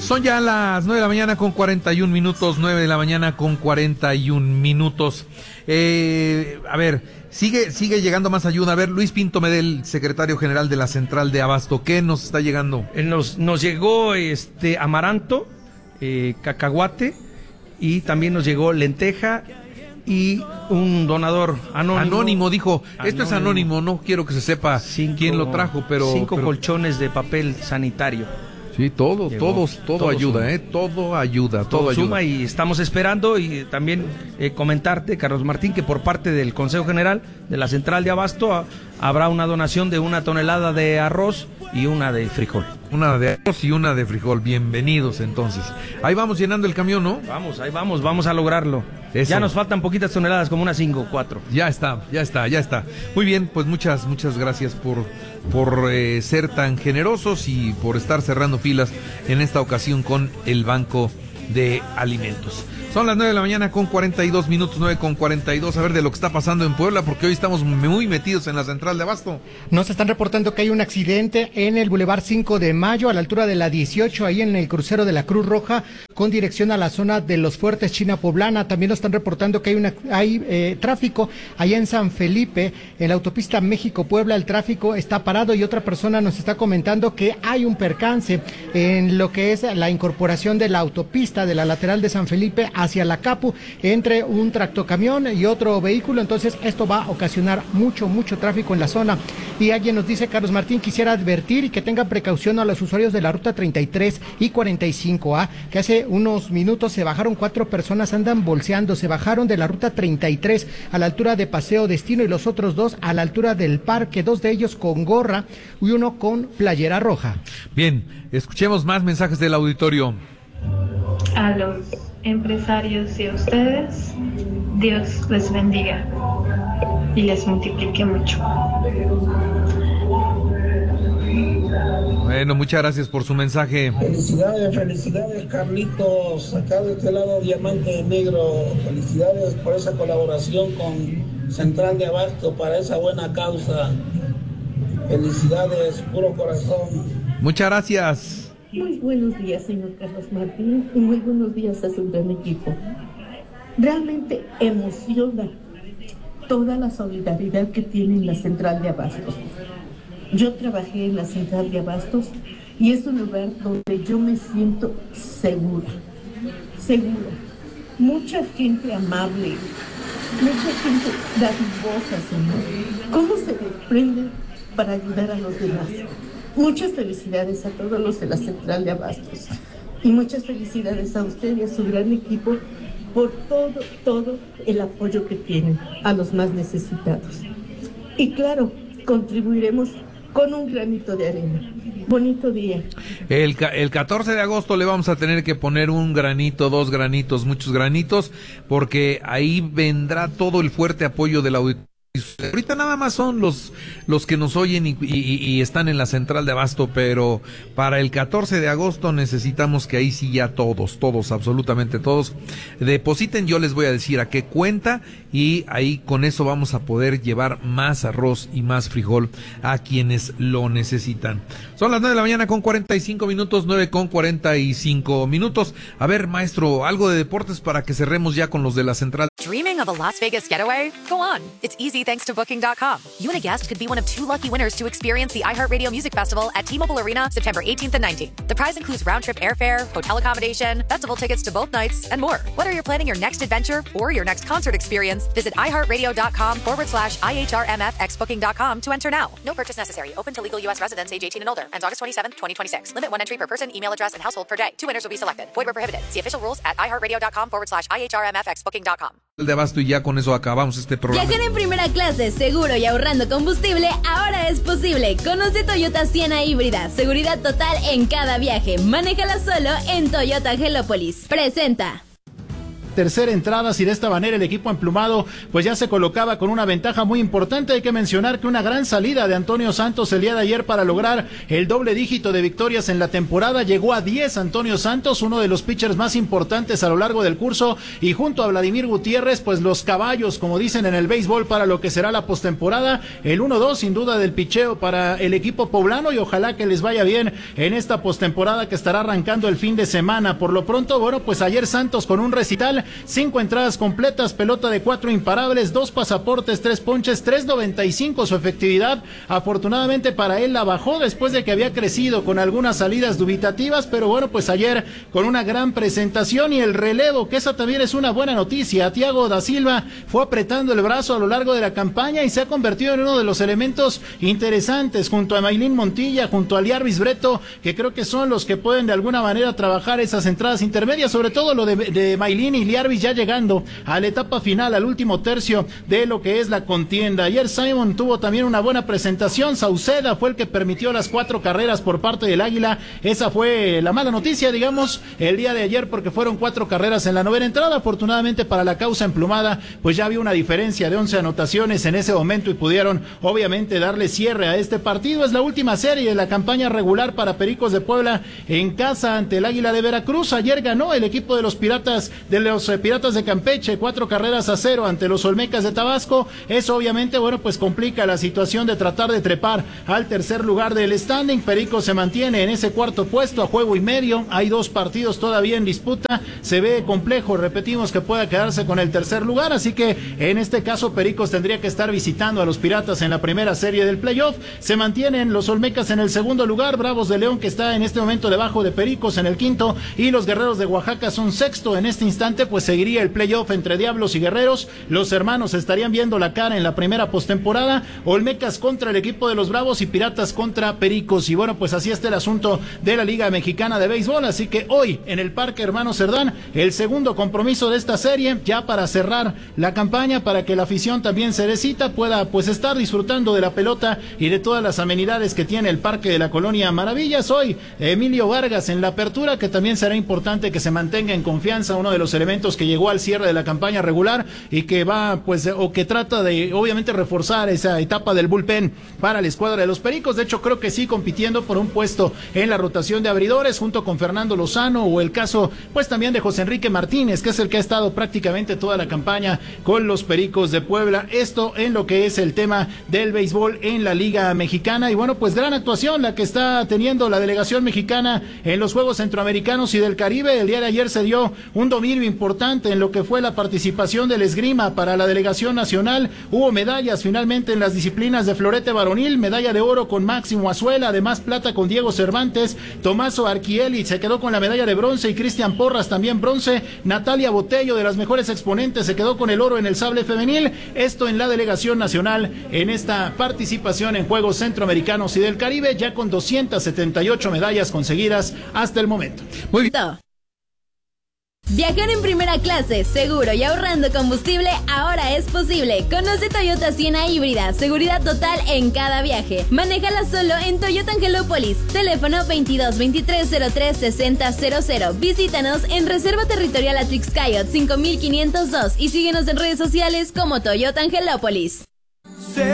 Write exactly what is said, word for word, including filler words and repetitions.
Son ya las nueve de la mañana con cuarenta y un minutos, nueve de la mañana con cuarenta y un minutos. Eh, a ver, sigue sigue llegando más ayuda. A ver, Luis Pinto Medel, secretario general de la Central de Abasto, ¿qué nos está llegando? Eh, nos, nos llegó este amaranto, eh, cacahuate, y también nos llegó lenteja y un donador anónimo. Anónimo, dijo, esto anónimo. Es anónimo, no quiero que se sepa cinco, quién lo trajo, pero... Cinco pero... colchones de papel sanitario. Sí, todo, todos, todo, todo ayuda, suma. eh, todo ayuda, todo, todo ayuda. Suma y estamos esperando y también eh, comentarte, Carlos Martín, que por parte del Consejo General de la Central de Abasto a, habrá una donación de una tonelada de arroz y una de frijol. Una de arroz y una de frijol, bienvenidos entonces. Ahí vamos llenando el camión, ¿no? Vamos, ahí vamos, vamos a lograrlo. Eso. Ya nos faltan poquitas toneladas, como unas cinco o cuatro. Ya está, ya está, ya está. Muy bien, pues muchas, muchas gracias por, por eh, ser tan generosos y por estar cerrando filas en esta ocasión con el Banco de Alimentos. Son las nueve de la mañana con cuarenta y dos minutos, nueve con cuarenta y dos, a ver de lo que está pasando en Puebla, porque hoy estamos muy metidos en la Central de Abasto. Nos están reportando que hay un accidente en el Boulevard cinco de Mayo, a la altura de la dieciocho, ahí en el crucero de la Cruz Roja, con dirección a la zona de Los Fuertes, China Poblana. También nos están reportando que hay, una, hay eh, tráfico allá en San Felipe, en la autopista México-Puebla, el tráfico está parado, y otra persona nos está comentando que hay un percance en lo que es la incorporación de la autopista de la lateral de San Felipe hacia la Capu, entre un tractocamión y otro vehículo. Entonces esto va a ocasionar mucho, mucho tráfico en la zona. Y alguien nos dice, Carlos Martín, quisiera advertir y que tengan precaución a los usuarios de la ruta treinta y tres y cuarenta y cinco A, que hace unos minutos se bajaron cuatro personas, andan bolseando, se bajaron de la ruta treinta y tres a la altura de Paseo Destino y los otros dos a la altura del parque, dos de ellos con gorra y uno con playera roja. Bien, escuchemos más mensajes del auditorio. A los empresarios y a ustedes, Dios les bendiga y les multiplique mucho. Bueno, muchas gracias por su mensaje. Felicidades, felicidades, Carlitos, acá de este lado Diamante Negro. Felicidades por esa colaboración con Central de Abasto para esa buena causa. Felicidades, puro corazón. Muchas gracias. Muy buenos días, señor Carlos Martín, y muy buenos días a su gran equipo. Realmente emociona toda la solidaridad que tiene en la Central de Abastos. Yo trabajé en la Central de Abastos y es un lugar donde yo me siento segura, segura. Mucha gente amable, mucha gente dadivosa, señor. ¿Cómo se desprenden para ayudar a los demás? Muchas felicidades a todos los de la Central de Abastos y muchas felicidades a usted y a su gran equipo por todo, todo el apoyo que tienen a los más necesitados. Y claro, contribuiremos con un granito de arena. Bonito día. El, el catorce de agosto le vamos a tener que poner un granito, dos granitos, muchos granitos, porque ahí vendrá todo el fuerte apoyo del auditorio. Ahorita nada más son los los que nos oyen y, y, y están en la Central de Abasto, pero para el catorce de agosto necesitamos que ahí sí ya todos, todos, absolutamente todos depositen. Yo les voy a decir a qué cuenta y ahí con eso vamos a poder llevar más arroz y más frijol a quienes lo necesitan. Son las nueve de la mañana con cuarenta y cinco minutos, nueve con cuarenta y cinco minutos. A ver, maestro, algo de deportes para que cerremos ya con los de la Central. Dreaming of a Las Vegas getaway? Go on. It's easy thanks to Booking dot com. You and a guest could be one of two lucky winners to experience the iHeartRadio Music Festival at T-Mobile Arena September eighteenth and nineteenth. The prize includes round-trip airfare, hotel accommodation, festival tickets to both nights, and more. Whether you're planning your next adventure or your next concert experience, visit iHeartRadio.com forward slash IHRMFX Booking dot com to enter now. No purchase necessary. Open to legal U S residents age eighteen and older. Ends August twenty-seventh, twenty twenty-six. Limit one entry per person, email address, and household per day. Two winners will be selected. Void where prohibited. See official rules at iHeartRadio.com forward slash IHRMFX Booking dot com. De Abasto y ya con eso acabamos este programa. Viajar en primera clase, seguro y ahorrando combustible, ahora es posible. Conoce Toyota Siena híbrida, seguridad total en cada viaje. Manéjala solo en Toyota Gelópolis. Presenta. tercera entrada, si de esta manera el equipo emplumado pues ya se colocaba con una ventaja muy importante. Hay que mencionar que una gran salida de Antonio Santos el día de ayer para lograr el doble dígito de victorias en la temporada. Llegó a diez Antonio Santos, uno de los pitchers más importantes a lo largo del curso, y junto a Vladimir Gutiérrez, pues los caballos, como dicen en el béisbol, para lo que será la postemporada. El uno dos sin duda del picheo para el equipo poblano, y ojalá que les vaya bien en esta postemporada que estará arrancando el fin de semana. Por lo pronto, bueno, pues ayer Santos con un recital, cinco entradas completas, pelota de cuatro imparables, dos pasaportes, tres ponches, tres noventa y cinco su efectividad. Afortunadamente para él la bajó después de que había crecido con algunas salidas dubitativas, pero bueno, pues ayer con una gran presentación. Y el relevo, que esa también es una buena noticia. Thiago da Silva fue apretando el brazo a lo largo de la campaña y se ha convertido en uno de los elementos interesantes junto a Maylin Montilla, junto a Liarvis Breto, que creo que son los que pueden de alguna manera trabajar esas entradas intermedias, sobre todo lo de, de Maylin y Liarvis ya llegando a la etapa final, al último tercio de lo que es la contienda. Ayer Simon tuvo también una buena presentación. Sauceda fue el que permitió las cuatro carreras por parte del Águila. Esa fue la mala noticia, digamos, el día de ayer, porque fueron cuatro carreras en la novena entrada. Afortunadamente para la causa emplumada, pues ya había una diferencia de once anotaciones en ese momento y pudieron obviamente darle cierre a este partido. Es la última serie de la campaña regular para Pericos de Puebla en casa ante el Águila de Veracruz. Ayer ganó el equipo de los Piratas de los eh, Piratas de Campeche, cuatro carreras a cero ante los Olmecas de Tabasco. Eso obviamente, bueno, pues complica la situación de tratar de trepar al tercer lugar del standing. Pericos se mantiene en ese cuarto puesto a juego y medio. Hay dos partidos todavía en disputa. Se ve complejo, repetimos, que pueda quedarse con el tercer lugar, así que en este caso Pericos tendría que estar visitando a los Piratas en la primera serie del playoff. Se mantienen los Olmecas en el segundo lugar, Bravos de León, que está en este momento debajo de Pericos, en el quinto, y los Guerreros de Oaxaca son sexto. En este instante pues seguiría el playoff entre Diablos y Guerreros. Los hermanos estarían viendo la cara en la primera postemporada, Olmecas contra el equipo de los Bravos y Piratas contra Pericos. Y bueno, pues así está el asunto de la Liga Mexicana de Béisbol, así que hoy en el Parque Hermano Cerdán, el segundo compromiso de esta serie, ya para cerrar la campaña, para que la afición también cerecita pueda pues estar disfrutando de la pelota y de todas las amenidades que tiene el Parque de la Colonia Maravillas. Hoy Emilio Vargas en la apertura, que también será importante que se mantenga en confianza, uno de los elementos que llegó al cierre de la campaña regular y que va pues o que trata de obviamente reforzar esa etapa del bullpen para la escuadra de los Pericos. De hecho creo que sí, compitiendo por un puesto en la rotación de abridores junto con Fernando Lozano, o el caso pues también de José Enrique Martínez, que es el que ha estado prácticamente toda la campaña con los Pericos de Puebla. Esto en lo que es el tema del béisbol en la Liga Mexicana. Y bueno, pues gran actuación la que está teniendo la delegación mexicana en los Juegos Centroamericanos y del Caribe. El día de ayer se dio un dominio importante en lo que fue la participación del esgrima para la delegación nacional. Hubo medallas finalmente en las disciplinas de florete varonil, medalla de oro con Máximo Azuela, además plata con Diego Cervantes. Tomaso Archieli se quedó con la medalla de bronce y Cristian Porras también bronce. Natalia Botello, de las mejores exponentes, se quedó con el oro en el sable femenil. Esto en la delegación nacional en esta participación en Juegos Centroamericanos y del Caribe, ya con doscientas setenta y ocho medallas conseguidas hasta el momento. Muy bien. Viajar en primera clase, seguro y ahorrando combustible, ahora es posible. Conoce Toyota Siena híbrida, seguridad total en cada viaje. Manéjala solo en Toyota Angelópolis. Teléfono veintidós veintitrés cero tres sesenta cero cero. Visítanos en Reserva Territorial Atrix Coyote cinco mil quinientos dos y síguenos en redes sociales como Toyota Angelópolis.